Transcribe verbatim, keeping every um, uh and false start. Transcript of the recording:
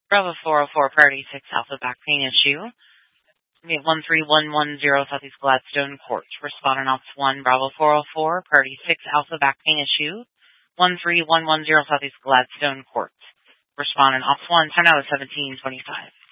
Bravo four oh four, Priority six, Alpha back pain issue. We have one three one one zero Southeast Gladstone Court. Respond on Ops one, Bravo four oh four, Priority six, Alpha back pain issue. one three one one zero Southeast Gladstone Court. Respond on Ops one, time now is seventeen twenty-five.